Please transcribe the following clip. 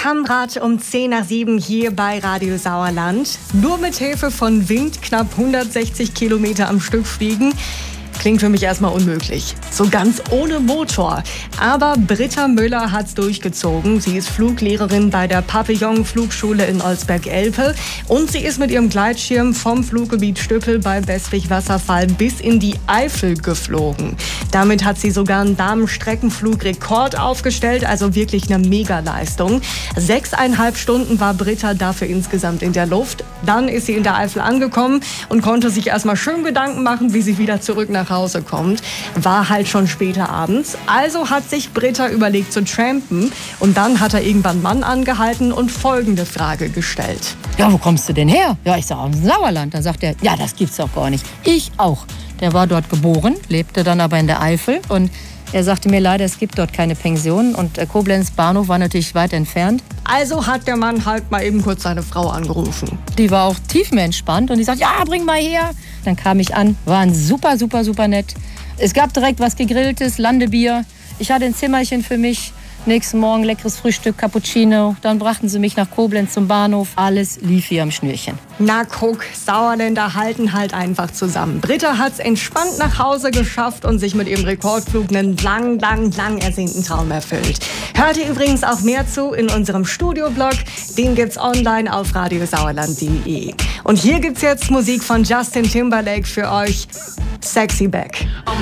Kammrad um 6:10 hier bei Radio Sauerland. Nur mit Hilfe von Wind knapp 160 Kilometer am Stück fliegen. Klingt für mich erstmal unmöglich. So ganz ohne Motor. Aber Britta Müller hat's durchgezogen. Sie ist Fluglehrerin bei der Papillon-Flugschule in Olsberg-Elpe. Und sie ist mit ihrem Gleitschirm vom Fluggebiet Stüppel bei Bestwig-Wasserfall bis in die Eifel geflogen. Damit hat sie sogar einen Damenstreckenflugrekord aufgestellt. Also wirklich eine Megaleistung. 6,5 Stunden war Britta dafür insgesamt in der Luft. Dann ist sie in der Eifel angekommen und konnte sich erstmal schön Gedanken machen, wie sie wieder zurück nach Hause kommt. War halt schon später abends. Also hat sich Britta überlegt zu trampen. Und dann hat er irgendwann einen Mann angehalten und folgende Frage gestellt. Ja, wo kommst du denn her? Ja, ich sag, aus dem Sauerland. Dann sagt er, ja, das gibt's doch gar nicht. Ich auch. Der war dort geboren, lebte dann aber in der Eifel. Und er sagte mir leider, es gibt dort keine Pension. Und Koblenz Bahnhof war natürlich weit entfernt. Also hat der Mann halt mal eben kurz seine Frau angerufen. Die war auch tiefenentspannt und die sagt, ja, bring mal her. Dann kam ich an, waren super nett. Es gab direkt was Gegrilltes, Landebier. Ich hatte ein Zimmerchen für mich. Nächsten Morgen leckeres Frühstück, Cappuccino. Dann brachten sie mich nach Koblenz zum Bahnhof. Alles lief wie am Schnürchen. Na guck, Sauerländer halten halt einfach zusammen. Britta hat's entspannt nach Hause geschafft und sich mit ihrem Rekordflug einen lang ersehnten Traum erfüllt. Hört ihr übrigens auch mehr zu in unserem Studioblog. Den gibt's online auf radiosauerland.de. Und hier gibt's jetzt Musik von Justin Timberlake für euch. Sexy Back.